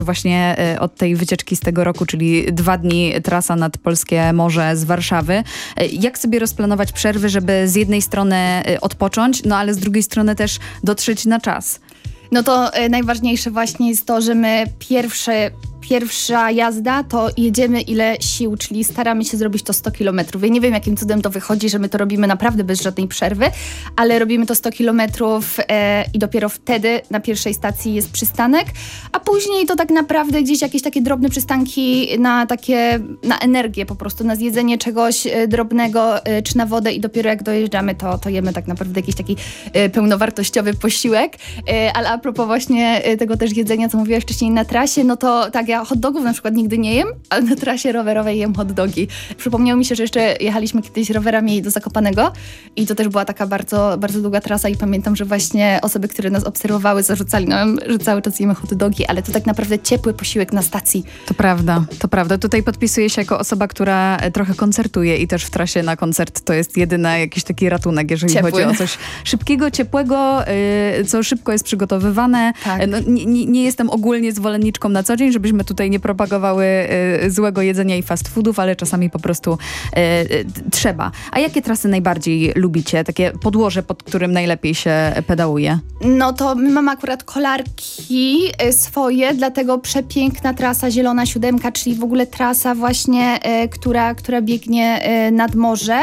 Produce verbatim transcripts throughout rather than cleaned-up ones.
właśnie od tej wycieczki z tego roku, czyli dwa dni trasa nad Polskie Morze z Warszawy. Jak sobie rozplanować przerwy, żeby z jednej strony odpocząć, no ale z drugiej strony też dotrzeć na czas? No to y, najważniejsze właśnie jest to, że my pierwsze, pierwsza jazda to jedziemy ile sił, czyli staramy się zrobić to sto kilometrów. Ja nie wiem, jakim cudem to wychodzi, że my to robimy naprawdę bez żadnej przerwy, ale robimy to sto kilometrów y, i dopiero wtedy na pierwszej stacji jest przystanek, a później to tak naprawdę gdzieś jakieś takie drobne przystanki na takie, na energię po prostu, na zjedzenie czegoś y, drobnego y, czy na wodę i dopiero jak dojeżdżamy, to, to jemy tak naprawdę jakiś taki y, pełnowartościowy posiłek, y, ale a propos właśnie tego też jedzenia, co mówiłaś wcześniej na trasie, no to tak, ja hot dogów na przykład nigdy nie jem, ale na trasie rowerowej jem hot dogi. Przypomniało mi się, że jeszcze jechaliśmy kiedyś rowerami do Zakopanego i to też była taka bardzo, bardzo długa trasa i pamiętam, że właśnie osoby, które nas obserwowały, zarzucali nam, że cały czas jemy hot dogi, ale to tak naprawdę ciepły posiłek na stacji. To prawda, to prawda. Tutaj podpisuję się jako osoba, która trochę koncertuje i też w trasie na koncert to jest jedyny jakiś taki ratunek, jeżeli Ciepły. chodzi o coś szybkiego, ciepłego, yy, co szybko jest przygotowywane. Tak. No, nie, nie jestem ogólnie zwolenniczką na co dzień, żebyśmy tutaj nie propagowały y, złego jedzenia i fast foodów, ale czasami po prostu y, y, trzeba. A jakie trasy najbardziej lubicie? Takie podłoże, pod którym najlepiej się pedałuje? No to my mamy akurat kolarki y, swoje, dlatego przepiękna trasa Zielona Siódemka, czyli w ogóle trasa właśnie, y, która, która biegnie y, nad morze.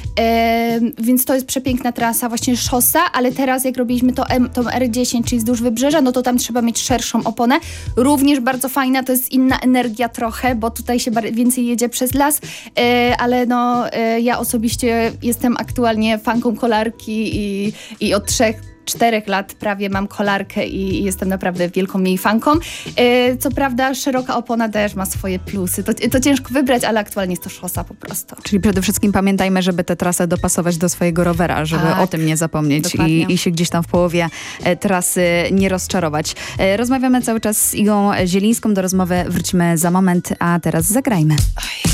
Yy, więc to jest przepiękna trasa, właśnie szosa, ale teraz jak robiliśmy to M, tą R dziesięć, czyli wzdłuż wybrzeża, no to tam trzeba mieć szerszą oponę. Również bardzo fajna, to jest inna energia trochę, bo tutaj się bar- więcej jedzie przez las, yy, ale no yy, ja osobiście jestem aktualnie fanką kolarki i, i od trzech czterech lat prawie mam kolarkę i jestem naprawdę wielką jej fanką. Yy, co prawda szeroka opona też ma swoje plusy. To, to ciężko wybrać, ale aktualnie jest to szosa po prostu. Czyli przede wszystkim pamiętajmy, żeby tę trasę dopasować do swojego rowera, żeby Tak, o tym nie zapomnieć i, i się gdzieś tam w połowie e, trasy nie rozczarować. E, rozmawiamy cały czas z Igą Zielińską. Do rozmowy wrócimy za moment, a teraz zagrajmy. Oj.